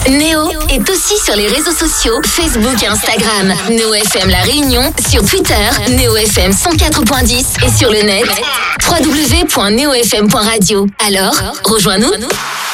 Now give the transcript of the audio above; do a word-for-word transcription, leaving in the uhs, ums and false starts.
Néo est aussi sur les réseaux sociaux Facebook et Instagram. Néo F M La Réunion sur Twitter, Néo F M cent quatre point dix et sur le net w w w point néo f m point radio. Alors, rejoins-nous.